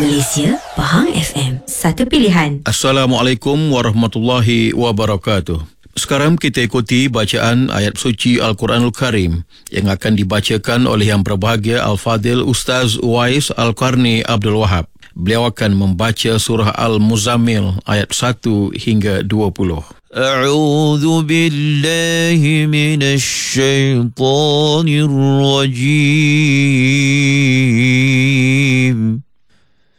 Malaysia, Pahang FM, satu pilihan. Assalamualaikum warahmatullahi wabarakatuh. Sekarang kita ikuti bacaan ayat suci Al-Quranul Karim yang akan dibacakan oleh Yang Berbahagia Al-Fadil Ustaz Uwais Al-Qarni Abdul Wahab. Beliau akan membaca surah Al-Muzammil ayat 1 hingga 20. A'udzu billahi minasy syaithanir rajim.